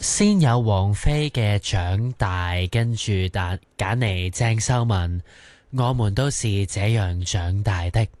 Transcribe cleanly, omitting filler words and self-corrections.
先有王菲嘅長大，跟住揀嚟鄭秀文，我們都是這樣長大的。